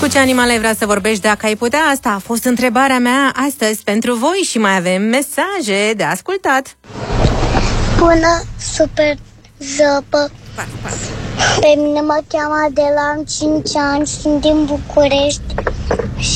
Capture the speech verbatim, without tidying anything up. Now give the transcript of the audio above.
Cu ce animal ai vrea să vorbești dacă ai putea? Asta a fost întrebarea mea astăzi pentru voi și mai avem mesaje de ascultat. Bună, super zăpă. Pe mine mă cheamă Adela, am cinci ani, sunt din București.